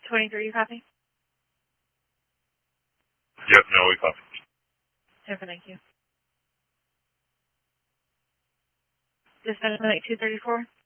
23, you copy? Yes, no, we copy. Super, thank you. Dispatch 234.